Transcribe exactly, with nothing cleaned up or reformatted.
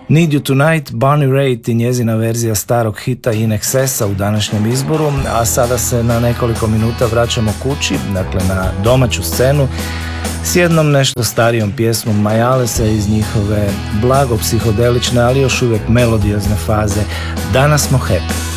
Need You Tonight, Bonnie Raitt i njezina verzija starog hita In Excessa u današnjem izboru, a sada se na nekoliko minuta vraćamo kući, dakle na domaću scenu, s jednom nešto starijom pjesmom Majalesa iz njihove blago psihodelične, ali još uvijek melodiozne faze Danas smo happy.